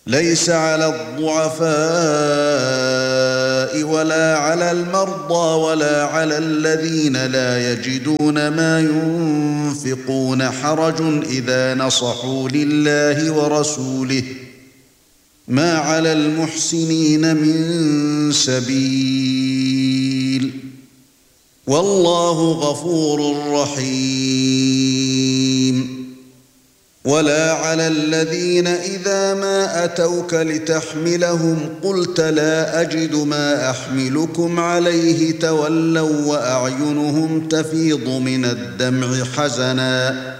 ليس على الضعفاء ولا على المرضى ولا على الذين لا يجدون ما ينفقون حرج إذا نصحوا لله ورسوله ما على المحسنين من سبيل والله غفور رحيم ولا على الذين إذا ما أتوك لتحملهم قلت لا أجد ما أحملكم عليه تولوا وأعينهم تفيض من الدمع حزناً